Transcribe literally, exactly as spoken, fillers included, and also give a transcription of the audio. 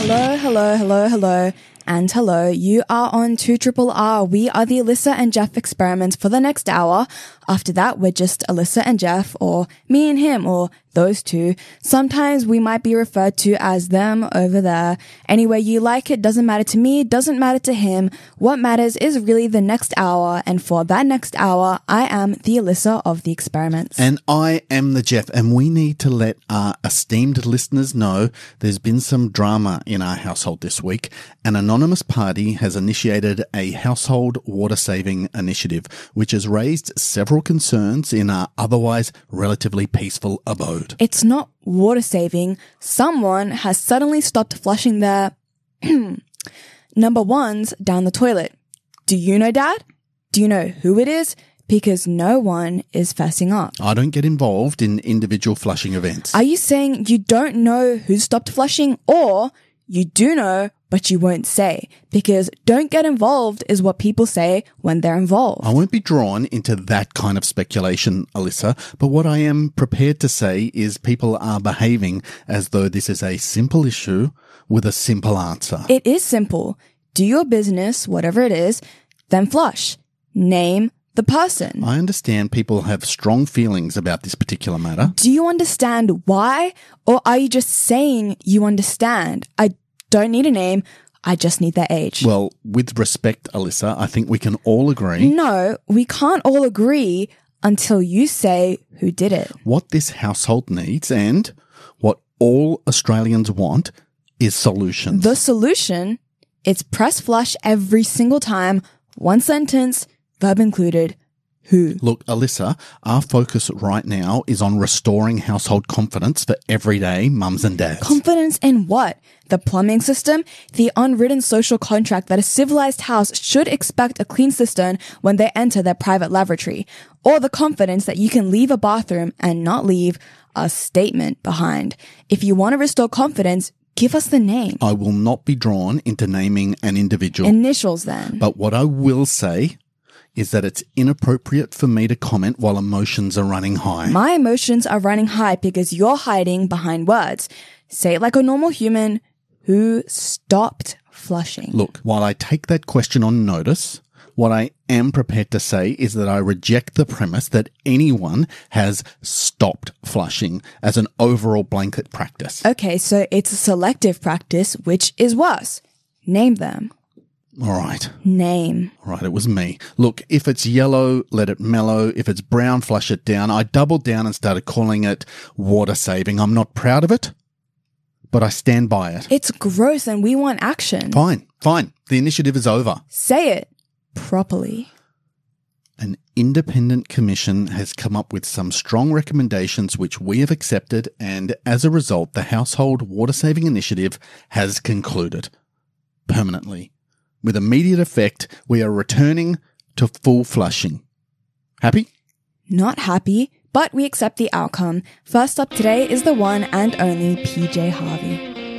Hello, hello, hello, hello, and hello. You are on two Triple R. We are the Alyssa and Jeff experiments for the next hour. After that, we're just Alyssa and Jeff, or me and him, or those two. Sometimes we might be referred to as them over there. Anyway, you like it, doesn't matter to me, doesn't matter to him. What matters is really the next hour, and for that next hour, I am the Alyssa of the experiments. And I am the Jeff, and we need to let our esteemed listeners know there's been some drama in our household this week. An anonymous party has initiated a household water-saving initiative, which has raised several concerns in our otherwise relatively peaceful abode. It's not water saving. Someone has suddenly stopped flushing their number ones down the toilet. Do you know, Dad? Do you know who it is? Because no one is fessing up. I don't get involved in individual flushing events. Are you saying you don't know who stopped flushing, or you do know but you won't say? Because don't get involved is what people say when they're involved. I won't be drawn into that kind of speculation, Alyssa, but what I am prepared to say is people are behaving as though this is a simple issue with a simple answer. It is simple. Do your business, whatever it is, then flush. Name the person. I understand people have strong feelings about this particular matter. Do you understand why? Or are you just saying you understand? I don't need a name. I just need their age. Well, with respect, Alyssa, I think we can all agree. No, we can't all agree until you say who did it. What this household needs and what all Australians want is solutions. The solution is press flush every single time. One sentence, verb included. Who? Look, Alyssa, our focus right now is on restoring household confidence for everyday mums and dads. Confidence in what? The plumbing system? The unwritten social contract that a civilized house should expect a clean cistern when they enter their private lavatory? Or the confidence that you can leave a bathroom and not leave a statement behind? If you want to restore confidence, give us the name. I will not be drawn into naming an individual. Initials then. But what I will say is that it's inappropriate for me to comment while emotions are running high. My emotions are running high because you're hiding behind words. Say it like a normal human. Who stopped flushing? Look, while I take that question on notice, what I am prepared to say is that I reject the premise that anyone has stopped flushing as an overall blanket practice. Okay, so it's a selective practice, which is worse. Name them. All right. Name. All right, it was me. Look, if it's yellow, let it mellow. If it's brown, flush it down. I doubled down and started calling it water saving. I'm not proud of it, but I stand by it. It's gross and we want action. Fine, fine. The initiative is over. Say it properly. An independent commission has come up with some strong recommendations which we have accepted, and as a result, the Household Water Saving Initiative has concluded permanently. With immediate effect, we are returning to full flushing. Happy? Not happy, but we accept the outcome. First up today is the one and only P J Harvey.